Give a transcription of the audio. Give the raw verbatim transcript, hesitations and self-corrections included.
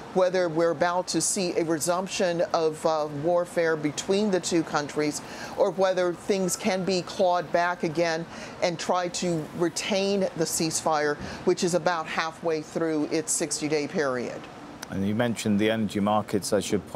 whether we're about to see a resumption of uh, warfare between the two countries, or whether things can be clawed back again and try to retain the ceasefire, which is about halfway through its sixty-day period. And you mentioned the energy markets. I should point